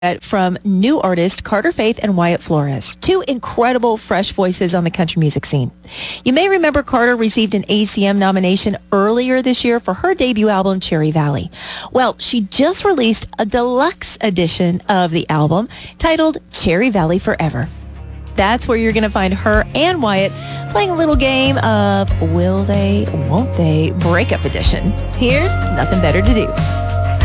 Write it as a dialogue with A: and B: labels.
A: from new artist Carter Faith and Wyatt Flores, two incredible fresh voices on the country music scene. You may remember Carter received an ACM nomination earlier this year for her debut album, Cherry Valley. Well, she just released a deluxe edition of the album titled Cherry Valley Forever. That's where you're going to find her and Wyatt playing a little game of Will They, Won't They Breakup Edition. Here's Nothing Better to Do.